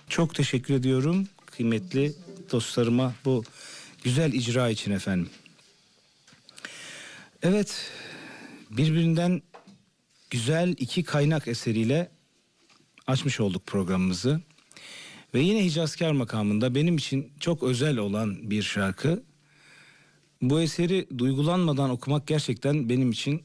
Çok teşekkür ediyorum kıymetli dostlarıma bu güzel icra için efendim. Evet, birbirinden güzel iki kaynak eseriyle açmış olduk programımızı. Ve yine Hicazkar makamında benim için çok özel olan bir şarkı. Bu eseri duygulanmadan okumak gerçekten benim için